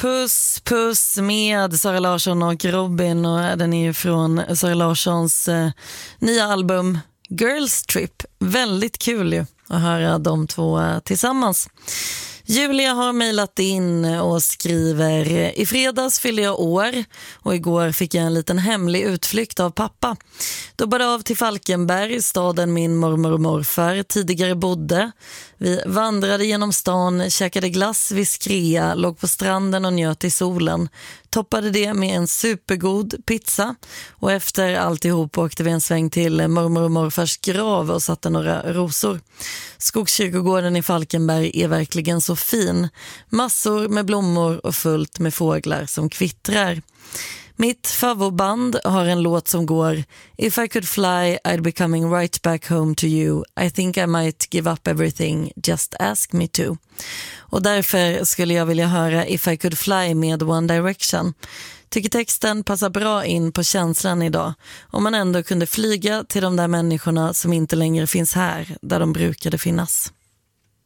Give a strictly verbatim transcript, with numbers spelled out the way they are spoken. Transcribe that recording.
Puss, puss med Sara Larsson och Robin, och den är ju från Sara Larssons eh, nya album Girls Trip. Väldigt kul ju att höra de två eh, tillsammans. Julia har mejlat in och skriver: i fredags fyllde jag år och igår fick jag en liten hemlig utflykt av pappa. Dobbade av till Falkenberg, staden min mormor och morfar tidigare bodde. Vi vandrade genom stan, käkade glass vid Skrea, låg på stranden och njöt i solen. Toppade det med en supergod pizza och efter alltihop åkte vi en sväng till mormor och morfars grav och satte några rosor. Skogskyrkogården i Falkenberg är verkligen så fin. Massor med blommor och fullt med fåglar som kvittrar. Mitt favoritband har en låt som går: If I could fly, I'd be coming right back home to you. I think I might give up everything, just ask me to. Och därför skulle jag vilja höra If I could fly med One Direction. Tycker texten passar bra in på känslan idag. Om man ändå kunde flyga till de där människorna som inte längre finns här, där de brukade finnas.